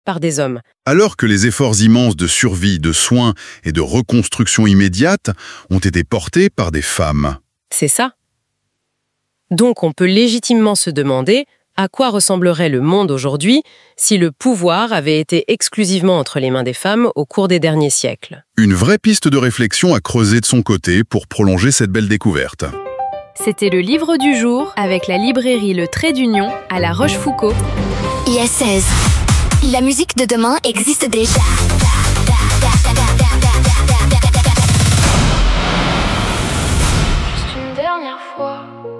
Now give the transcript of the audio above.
par des hommes. Alors que les efforts immenses de survie, de soins et de reconstruction immédiate ont été portés par des femmes. C'est ça. Donc on peut légitimement se demander à quoi ressemblerait le monde aujourd'hui si le pouvoir avait été exclusivement entre les mains des femmes au cours des derniers siècles. Une vraie piste de réflexion à creuser de son côté pour prolonger cette belle découverte. C'était le livre du jour avec la librairie Le Trait d'Union à La Rochefoucauld. IS16. La musique de demain existe déjà.